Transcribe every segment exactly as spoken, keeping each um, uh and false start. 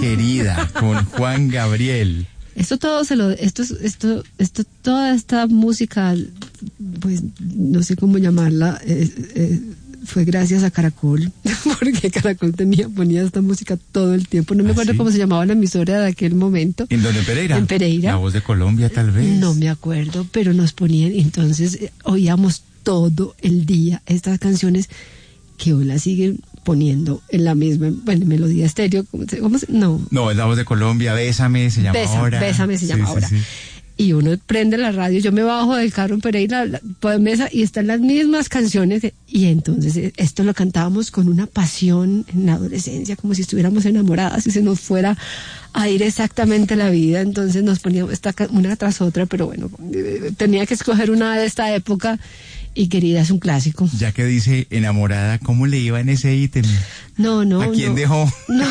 querida, con Juan Gabriel. Esto todo se lo, esto, esto, esto, toda esta música, pues no sé cómo llamarla, eh, eh, fue gracias a Caracol, porque Caracol tenía, ponía esta música todo el tiempo. No me ¿Ah, acuerdo sí? cómo se llamaba la emisora de aquel momento. ¿En dónde, en Pereira? En Pereira. La Voz de Colombia, tal vez. No me acuerdo, pero nos ponían, entonces eh, oíamos todo el día estas canciones que hoy las siguen poniendo en la misma, bueno, melodía estéreo, ¿cómo se, cómo se? No. No, es La Voz de Colombia, Bésame, se llama Besa, ahora. Bésame se llama Sí, ahora. sí, sí. Y uno prende la radio, yo me bajo del carro en Pereira, la, por mesa, y están las mismas canciones, que, y entonces eh, esto lo cantábamos con una pasión en la adolescencia, como si estuviéramos enamoradas y se nos fuera a ir exactamente la vida. Entonces nos poníamos esta, una tras otra, pero bueno, eh, tenía que escoger una de esta época. Y querida, es un clásico. Ya que dice enamorada, ¿cómo le iba en ese ítem? No, no. ¿A quién no, dejó? No,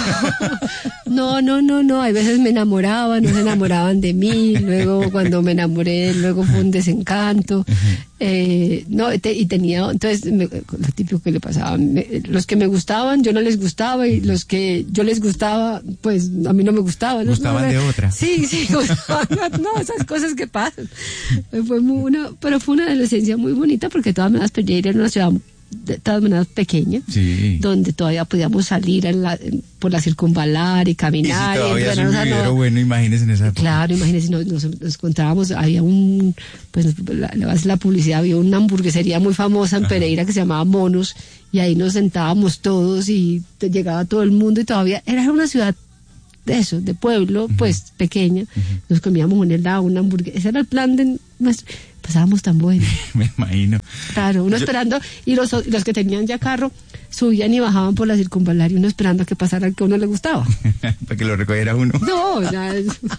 no, no, no, no. Hay veces me enamoraban, no se enamoraban de mí. Luego, cuando me enamoré, luego fue un desencanto. Uh-huh. Eh, no, te, y tenía, entonces, me, lo típico que le pasaba. Me, los que me gustaban, yo no les gustaba. Y los que yo les gustaba, pues a mí no me gustaban. Gustaban no, de otra. Sí, sí, gustaban. No, esas cosas que pasan. Fue muy una, pero fue una adolescencia muy bonita, porque de todas maneras Pereira era una ciudad de todas maneras pequeña, sí, donde todavía podíamos salir en la, en, por la circunvalar y caminar. Y si todavía y es un vivero no, bueno, imagínense en esa época. Claro, imagínense, nos, nos, nos encontrábamos, había un, pues la, la, la publicidad, había una hamburguesería muy famosa en Pereira que se llamaba Monos, y ahí nos sentábamos todos y te, llegaba todo el mundo, y todavía era una ciudad de eso, de pueblo, uh-huh. pues pequeña. Uh-huh. Nos comíamos un helado, una hamburguesa, ese era el plan de nuestro. Pasábamos tan bueno. Me imagino. Claro, uno Yo... esperando, y los, los que tenían ya carro subían y bajaban por la circunvalar, y uno esperando a que pasara el que a uno le gustaba. Para que lo recogiera uno. No, ya.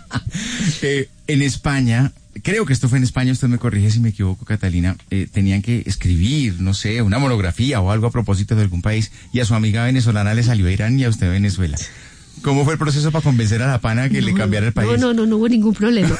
eh, en España, creo que esto fue en España, usted me corrige si me equivoco, Catalina, eh, tenían que escribir, no sé, una monografía o algo a propósito de algún país, y a su amiga venezolana le salió a Irán y a usted a Venezuela. ¿Cómo fue el proceso para convencer a la pana que no, le cambiara el país? No, no, no, no hubo ningún problema.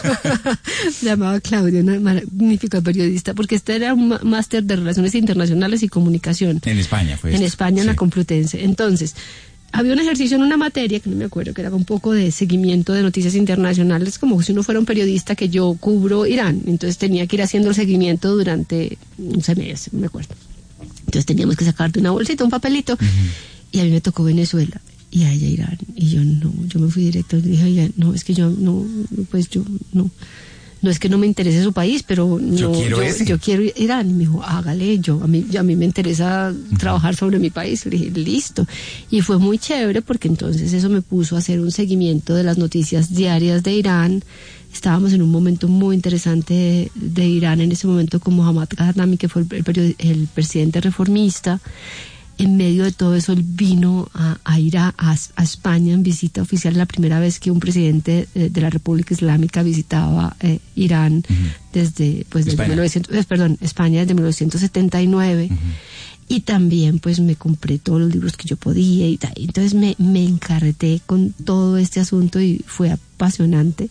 Se llamaba Claudia, una magnífica periodista, porque este era un máster de Relaciones Internacionales y Comunicación. En España fue En esto. España, sí. En la Complutense. Entonces, había un ejercicio en una materia, que no me acuerdo, que era un poco de seguimiento de noticias internacionales, como si uno fuera un periodista que yo cubro Irán. Entonces tenía que ir haciendo el seguimiento durante un semestre, no me acuerdo. Entonces teníamos que sacarte una bolsita, un papelito, uh-huh. y a mí me tocó Venezuela. Y a ella Irán, y yo no, yo me fui directo y dije, oye, no, es que yo no, pues yo no, no es que no me interese su país, pero no, yo quiero, yo, yo quiero Irán. Y me dijo, hágale, yo, a mí, a mí me interesa uh-huh. trabajar sobre mi país. Le dije, listo. Y fue muy chévere, porque entonces eso me puso a hacer un seguimiento de las noticias diarias de Irán. Estábamos en un momento muy interesante de, de Irán en ese momento con Mohammad Ghaznami, que fue el, el, el presidente reformista. En medio de todo eso, él vino a, a ir a, a, a España en visita oficial, la primera vez que un presidente de, de la República Islámica visitaba eh, Irán uh-huh. desde, pues, desde mil novecientos, eh, perdón, España desde mil novecientos setenta y nueve. Uh-huh. Y también, pues, me compré todos los libros que yo podía y tal. Entonces me, me encarreté con todo este asunto y fue apasionante.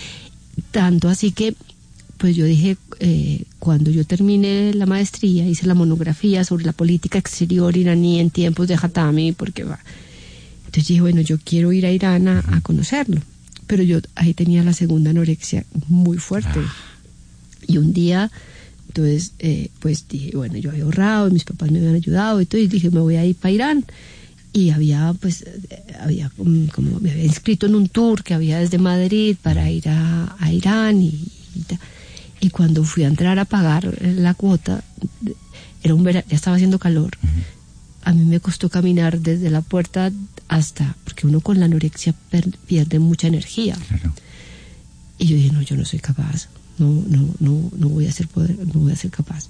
Tanto así que, pues yo dije, eh, cuando yo terminé la maestría, hice la monografía sobre la política exterior iraní en tiempos de Khatami, porque va. Entonces dije, bueno, yo quiero ir a Irán a, a conocerlo. Pero yo ahí tenía la segunda anorexia muy fuerte. Ah. Y un día, entonces, eh, pues dije, bueno, yo había ahorrado, mis papás me habían ayudado y todo, y dije, me voy a ir para Irán. Y había, pues, había como, como me había inscrito en un tour que había desde Madrid para ir a, a Irán y, y tal. Y cuando fui a entrar a pagar la cuota, era un verano, ya estaba haciendo calor. Uh-huh. A mí me costó caminar desde la puerta hasta, porque uno con la anorexia per, pierde mucha energía. Claro. Y yo dije, no, yo no soy capaz, no, no, no, no voy a ser poder, no voy a ser capaz.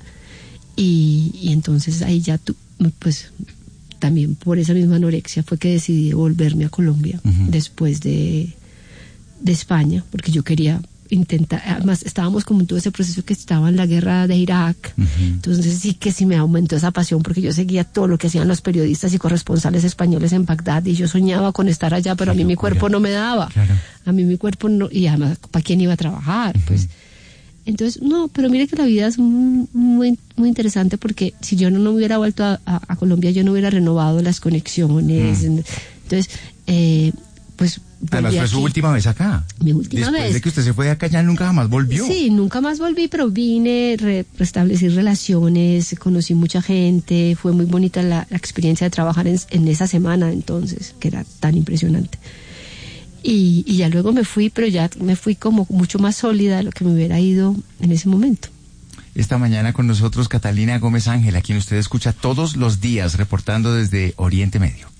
Y, y entonces ahí ya tú, pues, también por esa misma anorexia fue que decidí volverme a Colombia uh-huh. después de, de España, porque yo quería intentar, además estábamos como en todo ese proceso que estaba en la guerra de Irak, uh-huh. entonces sí que sí me aumentó esa pasión, porque yo seguía todo lo que hacían los periodistas y corresponsales españoles en Bagdad, y yo soñaba con estar allá, pero claro, a mí mi cuerpo no me daba, claro. a mí mi cuerpo no, y además, ¿para quién iba a trabajar? Uh-huh. Pues, entonces, no, pero mire que la vida es muy, muy, muy interesante, porque si yo no, no hubiera vuelto a, a, a Colombia, yo no hubiera renovado las conexiones, uh-huh. entonces, eh, pues... Además fue su última vez acá. Mi última Después vez. Después de que usted se fue de acá ya nunca jamás volvió. Sí, nunca más volví, pero vine, re, restablecí relaciones, conocí mucha gente, fue muy bonita la, la experiencia de trabajar en, en esa semana entonces, que era tan impresionante. Y, y ya luego me fui, pero ya me fui como mucho más sólida de lo que me hubiera ido en ese momento. Esta mañana con nosotros Catalina Gómez Ángel, a quien usted escucha todos los días reportando desde Oriente Medio.